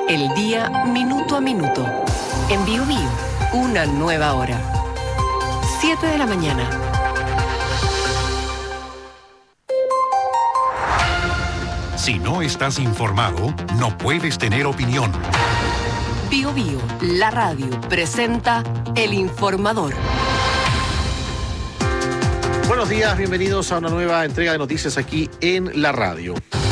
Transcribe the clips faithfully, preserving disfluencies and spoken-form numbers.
El día minuto a minuto. En Bio Bio, una nueva hora. siete de la mañana. Si no estás informado, no puedes tener opinión. Bio Bio, la radio, presenta El Informador. Buenos días, bienvenidos a una nueva entrega de noticias aquí en la radio.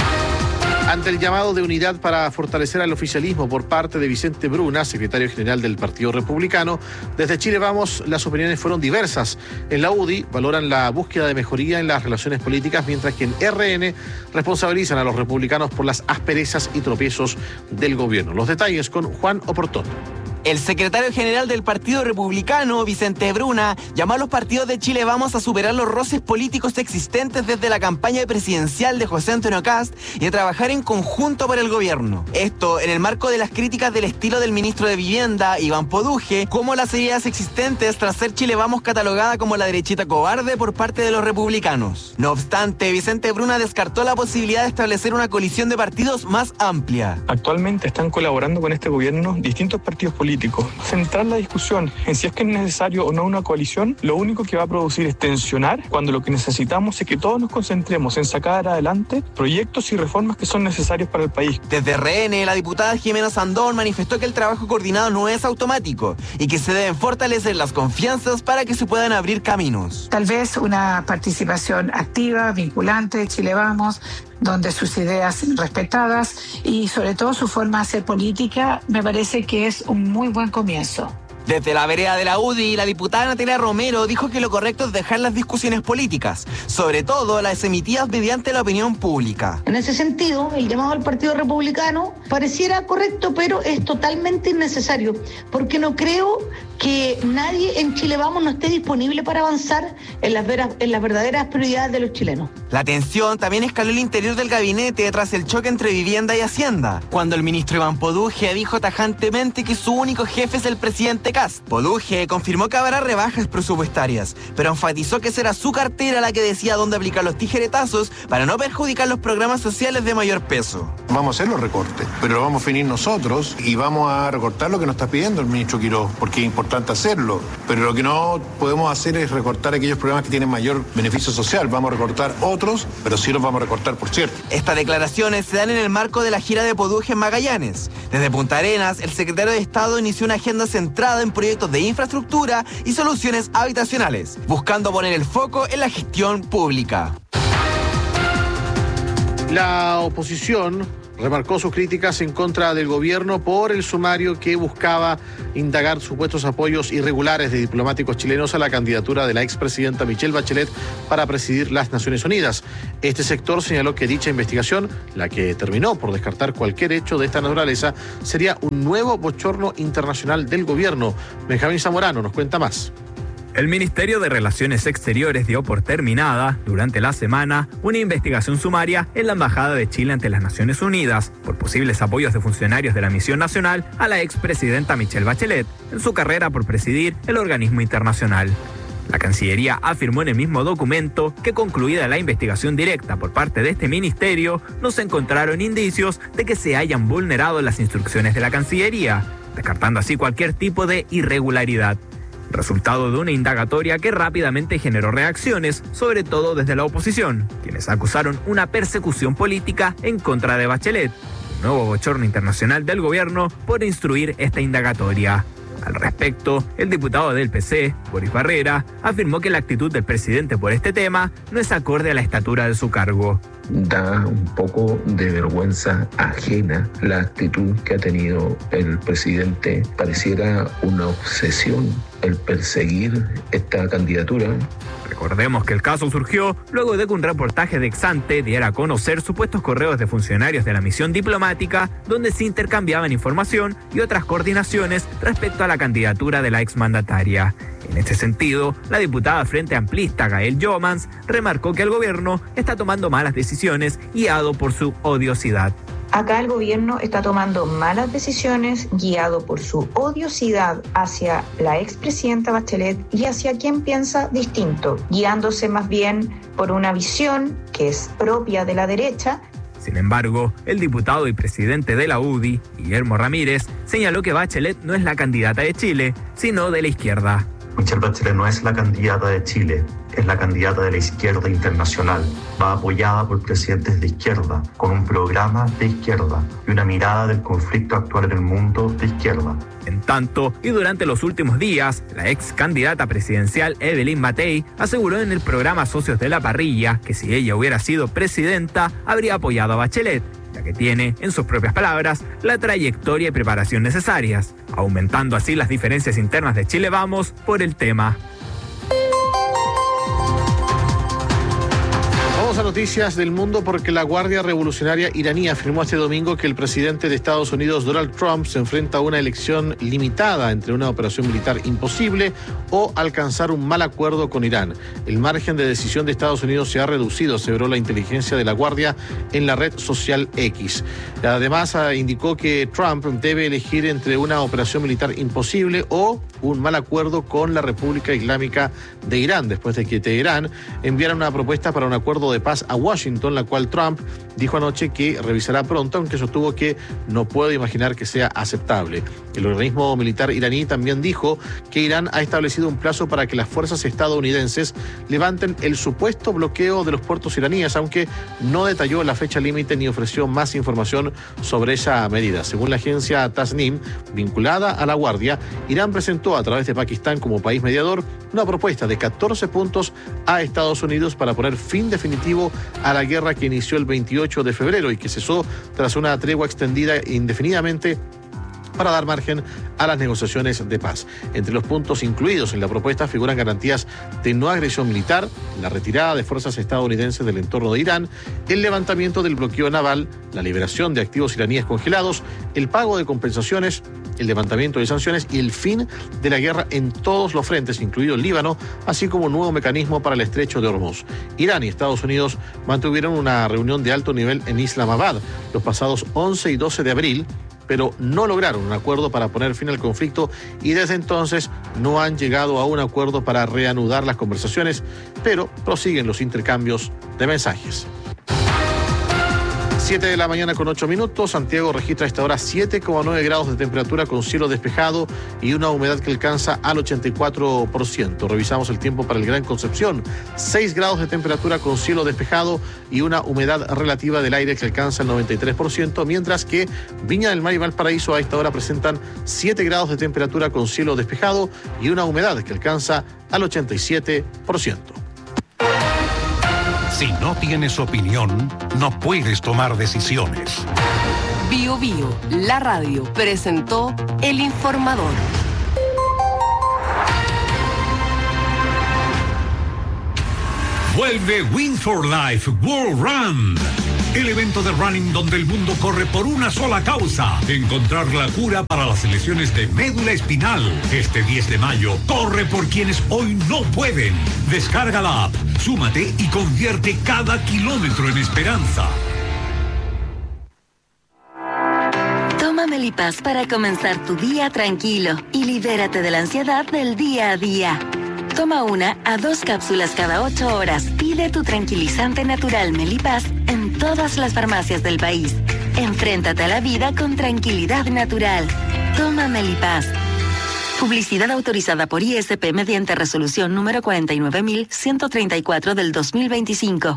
Ante el llamado de unidad para fortalecer al oficialismo por parte de Vicente Bruna, secretario general del Partido Republicano, desde Chile Vamos las opiniones fueron diversas. En la U D I valoran la búsqueda de mejoría en las relaciones políticas, mientras que en R N responsabilizan a los republicanos por las asperezas y tropiezos del gobierno. Los detalles con Juan Oportón. El secretario general del Partido Republicano, Vicente Bruna, llamó a los partidos de Chile Vamos a superar los roces políticos existentes desde la campaña presidencial de José Antonio Kast y a trabajar en conjunto para el gobierno. Esto en el marco de las críticas del estilo del ministro de Vivienda, Iván Poduje, como las ideas existentes tras ser Chile Vamos catalogada como la derechita cobarde por parte de los republicanos. No obstante, Vicente Bruna descartó la posibilidad de establecer una coalición de partidos más amplia. Actualmente están colaborando con este gobierno distintos partidos políticos. Centrar la discusión en si es que es necesario o no una coalición, lo único que va a producir es tensionar, cuando lo que necesitamos es que todos nos concentremos en sacar adelante proyectos y reformas que son necesarios para el país. Desde R N, la diputada Jimena Sandón manifestó que el trabajo coordinado no es automático y que se deben fortalecer las confianzas para que se puedan abrir caminos. Tal vez una participación activa, vinculante de Chile Vamos, donde sus ideas sean respetadas y sobre todo su forma de hacer política, me parece que es un muy buen comienzo. Desde la vereda de la U D I, la diputada Natalia Romero dijo que lo correcto es dejar las discusiones políticas, sobre todo las emitidas mediante la opinión pública. En ese sentido, el llamado al Partido Republicano pareciera correcto, pero es totalmente innecesario, porque no creo que nadie en Chile Vamos no esté disponible para avanzar en las, veras, en las verdaderas prioridades de los chilenos. La tensión también escaló el interior del gabinete tras el choque entre Vivienda y Hacienda, cuando el ministro Iván Poduje dijo tajantemente que su único jefe es el presidente Kast. Poduje confirmó que habrá rebajas presupuestarias, pero enfatizó que será su cartera la que decida dónde aplicar los tijeretazos para no perjudicar los programas sociales de mayor peso. Vamos a hacer los recortes, pero lo vamos a definir nosotros y vamos a recortar lo que nos está pidiendo el ministro Quiroz, porque es importante hacerlo, pero lo que no podemos hacer es recortar aquellos programas que tienen mayor beneficio social. Vamos a recortar otros, pero sí los vamos a recortar, por cierto. Estas declaraciones se dan en el marco de la gira de Poduje en Magallanes. Desde Punta Arenas, el secretario de Estado inició una agenda centrada en proyectos de infraestructura y soluciones habitacionales, buscando poner el foco en la gestión pública. La oposición remarcó sus críticas en contra del gobierno por el sumario que buscaba indagar supuestos apoyos irregulares de diplomáticos chilenos a la candidatura de la expresidenta Michelle Bachelet para presidir las Naciones Unidas. Este sector señaló que dicha investigación, la que terminó por descartar cualquier hecho de esta naturaleza, sería un nuevo bochorno internacional del gobierno. Benjamín Zamorano nos cuenta más. El Ministerio de Relaciones Exteriores dio por terminada, durante la semana, una investigación sumaria en la Embajada de Chile ante las Naciones Unidas por posibles apoyos de funcionarios de la misión nacional a la expresidenta Michelle Bachelet en su carrera por presidir el organismo internacional. La Cancillería afirmó en el mismo documento que, concluida la investigación directa por parte de este ministerio, no se encontraron indicios de que se hayan vulnerado las instrucciones de la Cancillería, descartando así cualquier tipo de irregularidad. Resultado de una indagatoria que rápidamente generó reacciones, sobre todo desde la oposición, quienes acusaron una persecución política en contra de Bachelet, un nuevo bochorno internacional del gobierno por instruir esta indagatoria. Al respecto, el diputado del P C, Boris Barrera, afirmó que la actitud del presidente por este tema no es acorde a la estatura de su cargo. Da un poco de vergüenza ajena la actitud que ha tenido el presidente. Pareciera una obsesión el perseguir esta candidatura. Recordemos que el caso surgió luego de que un reportaje de Exante diera a conocer supuestos correos de funcionarios de la misión diplomática donde se intercambiaban información y otras coordinaciones respecto a la candidatura de la exmandataria. En este sentido, la diputada Frente Amplista Gael Jomans remarcó que el gobierno está tomando malas decisiones guiado por su odiosidad. Acá el gobierno está tomando malas decisiones guiado por su odiosidad hacia la expresidenta Bachelet y hacia quien piensa distinto, guiándose más bien por una visión que es propia de la derecha. Sin embargo, el diputado y presidente de la U D I, Guillermo Ramírez, señaló que Bachelet no es la candidata de Chile, sino de la izquierda. Michelle Bachelet no es la candidata de Chile, es la candidata de la izquierda internacional. Va apoyada por presidentes de izquierda, con un programa de izquierda y una mirada del conflicto actual en el mundo de izquierda. En tanto, y durante los últimos días, la ex candidata presidencial Evelyn Matei aseguró en el programa Socios de la Parrilla que si ella hubiera sido presidenta, habría apoyado a Bachelet, ya que tiene, en sus propias palabras, la trayectoria y preparación necesarias, aumentando así las diferencias internas de Chile Vamos por el tema. Vamos a noticias del mundo porque la Guardia Revolucionaria iraní afirmó este domingo que el presidente de Estados Unidos, Donald Trump, se enfrenta a una elección limitada entre una operación militar imposible o alcanzar un mal acuerdo con Irán. El margen de decisión de Estados Unidos se ha reducido, aseveró la inteligencia de la Guardia en la red social X. Además, indicó que Trump debe elegir entre una operación militar imposible o un mal acuerdo con la República Islámica de Irán, después de que Teherán enviara una propuesta para un acuerdo de paz a Washington, la cual Trump dijo anoche que revisará pronto, aunque sostuvo que no puede imaginar que sea aceptable. El organismo militar iraní también dijo que Irán ha establecido un plazo para que las fuerzas estadounidenses levanten el supuesto bloqueo de los puertos iraníes, aunque no detalló la fecha límite ni ofreció más información sobre esa medida. Según la agencia Tasnim, vinculada a la Guardia, Irán presentó a través de Pakistán como país mediador una propuesta de catorce puntos a Estados Unidos para poner fin definitivo a la guerra que inició el veintiocho de febrero y que cesó tras una tregua extendida indefinidamente para dar margen a las negociaciones de paz. Entre los puntos incluidos en la propuesta figuran garantías de no agresión militar, la retirada de fuerzas estadounidenses del entorno de Irán, el levantamiento del bloqueo naval, la liberación de activos iraníes congelados, el pago de compensaciones, el levantamiento de sanciones y el fin de la guerra en todos los frentes, incluido el Líbano, así como un nuevo mecanismo para el estrecho de Hormuz. Irán y Estados Unidos mantuvieron una reunión de alto nivel en Islamabad los pasados once y doce de abril, pero no lograron un acuerdo para poner fin al conflicto y desde entonces no han llegado a un acuerdo para reanudar las conversaciones, pero prosiguen los intercambios de mensajes. siete de la mañana con ocho minutos. Santiago registra a esta hora siete coma nueve grados de temperatura con cielo despejado y una humedad que alcanza al ochenta y cuatro por ciento. Revisamos el tiempo para el Gran Concepción. seis grados de temperatura con cielo despejado y una humedad relativa del aire que alcanza el noventa y tres por ciento, mientras que Viña del Mar y Valparaíso a esta hora presentan siete grados de temperatura con cielo despejado y una humedad que alcanza al ochenta y siete por ciento. Si no tienes opinión, no puedes tomar decisiones. Bio Bio, la radio, presentó El Informador. Vuelve Win for Life World Run. El evento de running donde el mundo corre por una sola causa: encontrar la cura para las lesiones de médula espinal. Este diez de mayo, corre por quienes hoy no pueden. Descarga la app, súmate y convierte cada kilómetro en esperanza. Toma Melipaz para comenzar tu día tranquilo y libérate de la ansiedad del día a día. Toma una a dos cápsulas cada ocho horas. Pide tu tranquilizante natural Melipaz en todas las farmacias del país. Enfréntate a la vida con tranquilidad natural. Toma Melipaz. Publicidad autorizada por I S P mediante resolución número cuarenta y nueve mil ciento treinta y cuatro del dos mil veinticinco.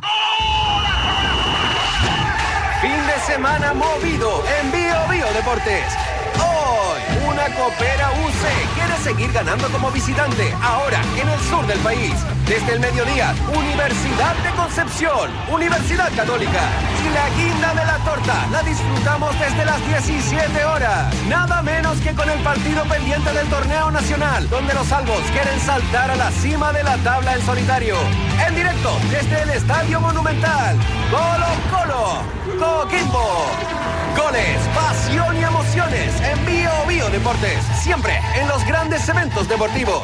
Fin de semana movido en Bio Bio Deportes. Hoy, una Coopera U C quiere seguir ganando como visitante, ahora en el sur del país. Desde el mediodía, Universidad de Concepción, Universidad Católica. Y la guinda de la torta la disfrutamos desde las diecisiete horas. Nada menos que con el partido pendiente del torneo nacional, donde los albos quieren saltar a la cima de la tabla en solitario. En directo, desde el Estadio Monumental. Colo Colo, Coquimbo. Goles, pasión y emociones en Bio Bio Deportes. Siempre en los grandes eventos deportivos.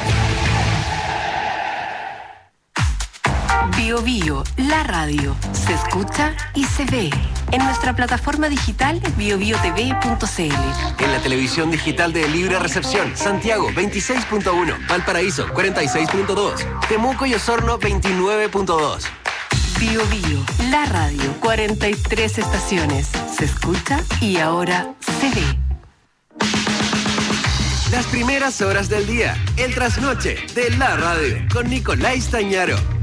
Bio Bio, la radio, se escucha y se ve. En nuestra plataforma digital bio bio t v punto c l. En la televisión digital de Libre Recepción, Santiago veintiséis punto uno, Valparaíso cuarenta y seis punto dos, Temuco y Osorno veintinueve punto dos. Bio Bio, la radio, cuarenta y tres estaciones. Se escucha y ahora se ve. Las primeras horas del día, el trasnoche de la radio, con Nicolás Tañaro.